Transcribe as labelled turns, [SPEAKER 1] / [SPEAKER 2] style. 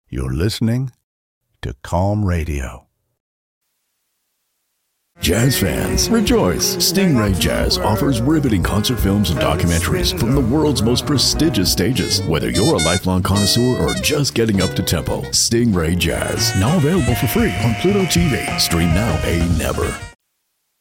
[SPEAKER 1] You're listening to Calm Radio.
[SPEAKER 2] Jazz fans, rejoice! Stingray Jazz offers riveting concert films and documentaries from the world's most prestigious stages. Whether you're a lifelong connoisseur or just getting up to tempo, Stingray Jazz, now available for free on Pluto TV. Stream now, pay never.